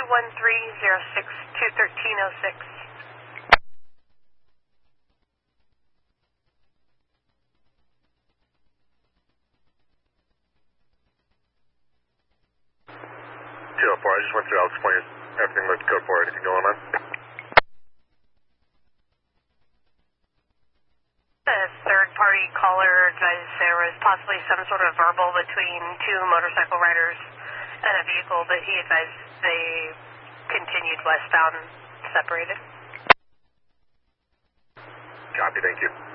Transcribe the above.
413-06-213-06. I just went through, I'll explain everything with code 4, anything going on? The third-party caller advised there was possibly some sort of verbal between two motorcycle riders and a vehicle, but he advised they continued westbound separated. Copy, thank you.